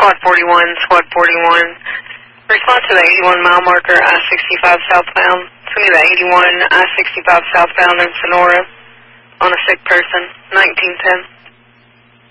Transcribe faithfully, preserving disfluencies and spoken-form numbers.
Squad forty-one, Squad forty-one. Respond to the eighty-one mile marker, I sixty-five southbound. Send me the eighty-one, I sixty-five southbound in Sonora on a sick person, nineteen ten.